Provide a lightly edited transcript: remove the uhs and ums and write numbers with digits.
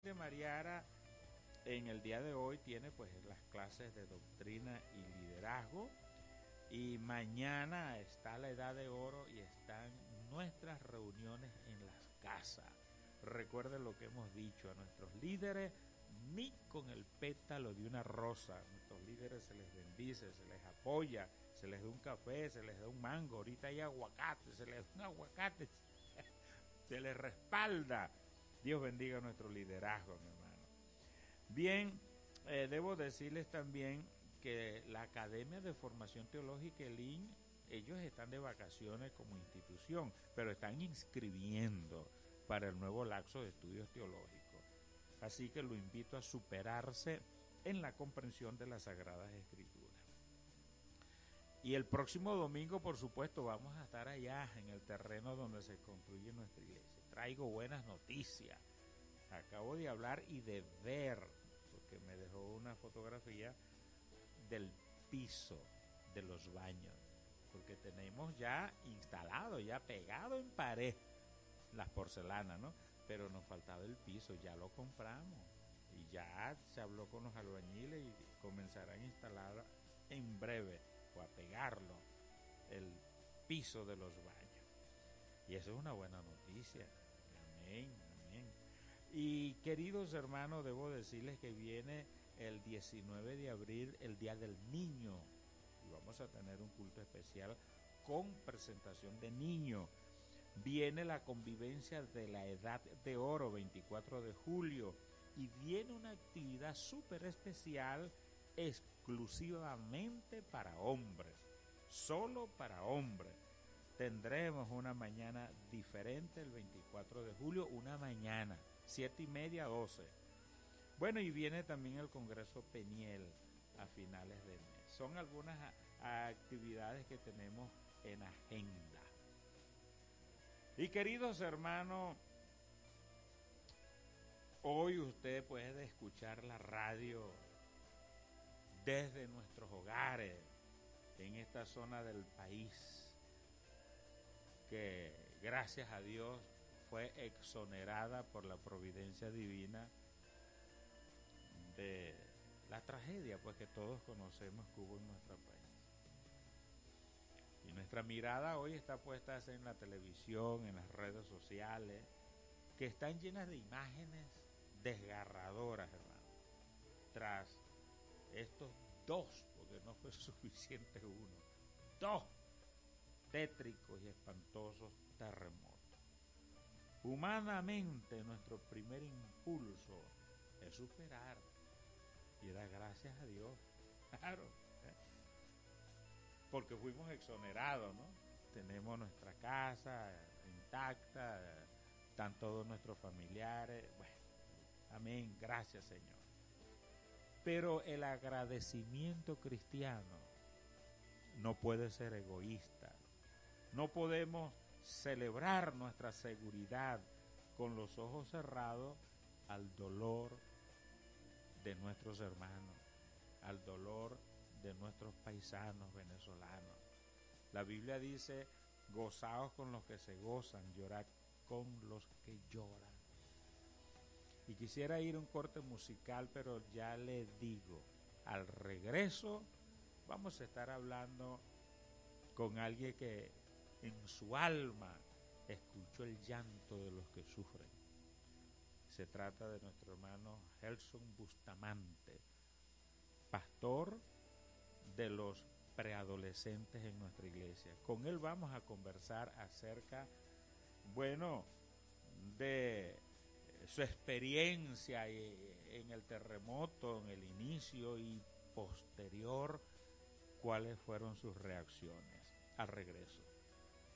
Mariara en el día de hoy tiene pues las clases de doctrina y liderazgo, y mañana está la Edad de Oro y están nuestras reuniones en las casas. Recuerden lo que hemos dicho a nuestros líderes: ni con el pétalo de una rosa. A nuestros líderes se les bendice, se les apoya, se les da un café, se les da un mango, ahorita hay aguacate, se les da un aguacate, se les respalda. Dios bendiga nuestro liderazgo, mi hermano. Bien, debo decirles también que la Academia de Formación Teológica ELIN, ellos están de vacaciones como institución, pero están inscribiendo para el nuevo lapso de estudios teológicos. Así que lo invito a superarse en la comprensión de las Sagradas Escrituras. Y el próximo domingo, por supuesto, vamos a estar allá en el terreno donde se construye nuestra iglesia. Traigo buenas noticias. Acabo de hablar y de ver, porque me dejó una fotografía del piso de los baños, porque tenemos ya instalado, ya pegado en pared las porcelanas, ¿no? Pero nos faltaba el piso, ya lo compramos y ya se habló con los albañiles y comenzarán a instalar en breve o a pegarlo el piso de los baños. Y eso es una buena noticia. Amén, amén. Y queridos hermanos, debo decirles que viene el 19 de abril, el Día del Niño, y vamos a tener un culto especial con presentación de niños. Viene la convivencia de la Edad de Oro, 24 de julio, y viene una actividad súper especial exclusivamente para hombres, solo para hombres. Tendremos una mañana diferente el 24 de julio, una mañana, 7:30 a 12. Bueno, y viene también el Congreso Peniel a finales del mes. Son algunas actividades que tenemos en agenda. Y queridos hermanos, hoy usted puede escuchar la radio desde nuestros hogares, en esta zona del país, que gracias a Dios fue exonerada por la providencia divina de la tragedia pues que todos conocemos que hubo en nuestro país. Y nuestra mirada hoy está puesta en la televisión, en las redes sociales, que están llenas de imágenes desgarradoras, hermano, tras estos dos, porque no fue suficiente uno, dos tétricos y espantosos terremotos. Humanamente, nuestro primer impulso es superar y dar gracias a Dios, claro, porque fuimos exonerados, ¿no? Tenemos nuestra casa intacta, están todos nuestros familiares, bueno, amén, gracias Señor. Pero el agradecimiento cristiano no puede ser egoísta. No podemos celebrar nuestra seguridad con los ojos cerrados al dolor de nuestros hermanos, al dolor de nuestros paisanos venezolanos. La Biblia dice: gozaos con los que se gozan, llorad con los que lloran. Y quisiera ir a un corte musical, pero ya le digo, al regreso vamos a estar hablando con alguien que en su alma escuchó el llanto de los que sufren. Se trata de nuestro hermano Gelson Bustamante, pastor de los preadolescentes en nuestra iglesia. Con él vamos a conversar acerca, bueno, de su experiencia en el terremoto, en el inicio y posterior, cuáles fueron sus reacciones. Al regreso.